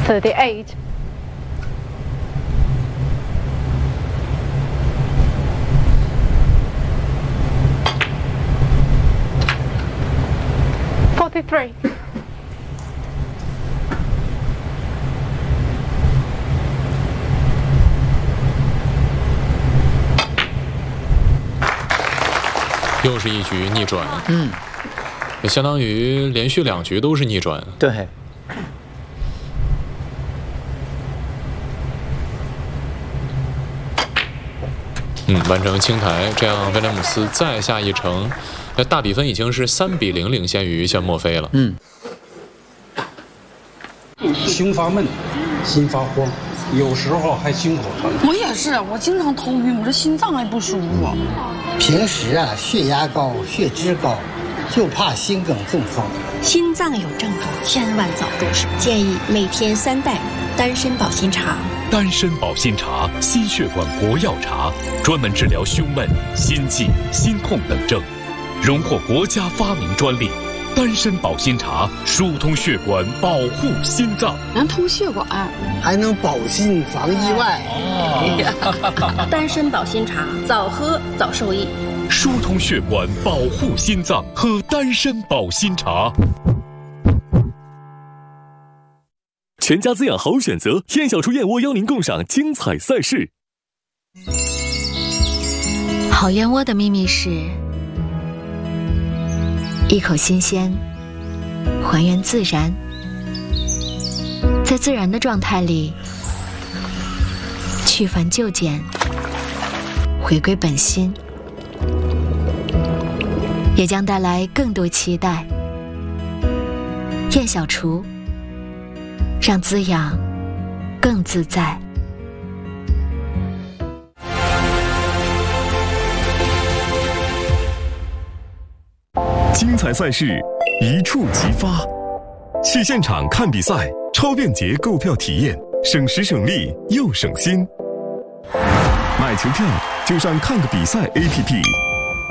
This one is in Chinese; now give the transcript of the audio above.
38. 43. 又是一局逆转，也相当于连续2局都是逆转。 对。 完成清台，这样威廉姆斯再下一城，那大比分已经是3比0领先于像墨菲了。 心发闷，心发慌，有时候还心口疼。 我也是，我经常头晕，我这心脏还不舒服。 平时啊，血压高，血脂高，就怕心梗中风。 心脏有症状，千万早入手。建议每天3袋丹参保心茶。 丹参保心茶，心血管国药茶，专门治疗胸闷、心悸、心痛等症，荣获国家发明专利。丹参保心茶疏通血管，保护心脏， 能通血管， 还能保心防意外。 丹参保心茶，早喝早受益。 疏通血管，保护心脏，喝丹参保心茶。 全家滋养好选择，燕小厨燕窝邀您共赏精彩赛事。 好燕窝的秘密是一口新鲜，还原自然，在自然的状态里去繁就简，回归本心，也将带来更多期待。燕小厨，让滋养更自在。 精彩赛事一触即发，去现场看比赛，超便捷购票体验，省时省力又省心。买球票就上看个比赛 APP。